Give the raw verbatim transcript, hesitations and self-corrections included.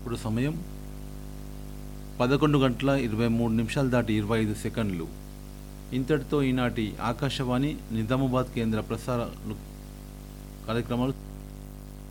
ఇప్పుడు సమయం పదకొండు గంటల ఇరవై మూడు నిమిషాలు దాటి ఇరవై ఐదు సెకండ్లు. ఇంతటితో ఈనాటి ఆకాశవాణి నిజామాబాద్ కేంద్ర ప్రసార కార్యక్రమాలు